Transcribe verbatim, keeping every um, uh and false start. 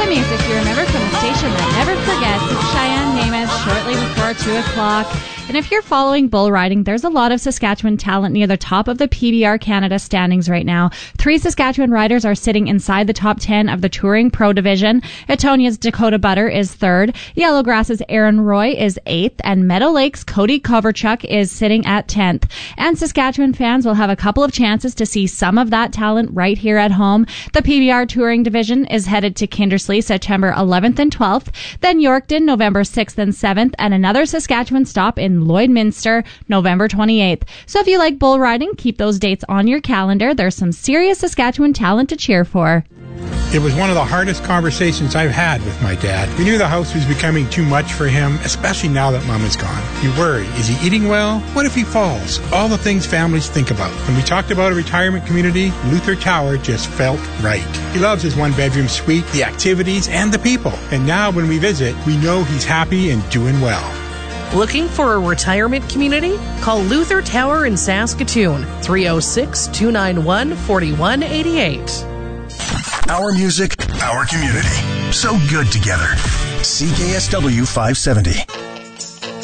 Music, you remember, from the station that never forgets. It's Cheyenne Namath shortly before two o'clock. And if you're following bull riding, there's a lot of Saskatchewan talent near the top of the P B R Canada standings right now. Three Saskatchewan riders are sitting inside the top ten of the Touring Pro Division. Etonia's Dakota Butter is third. Yellowgrass's Aaron Roy is eighth. And Meadow Lake's Cody Kovarchuk is sitting at tenth. And Saskatchewan fans will have a couple of chances to see some of that talent right here at home. The P B R Touring Division is headed to Kindersley September eleventh and twelfth. Then Yorkton November sixth and seventh. And another Saskatchewan stop in Lloydminster, November twenty-eighth. So if you like bull riding, keep those dates on your calendar. There's some serious Saskatchewan talent to cheer for. It was one of the hardest conversations I've had with my dad. We knew the house was becoming too much for him, especially now that Mom is gone. You worry, is he eating well? What if he falls? All the things families think about. When we talked about a retirement community, Luther Tower just felt right. He loves his one-bedroom suite, the activities, and the people. And now when we visit, we know he's happy and doing well. Looking for a retirement community? Call Luther Tower in Saskatoon, three oh six, two nine one, four one eight eight. Our music, our community. So good together. C K S W five seventy.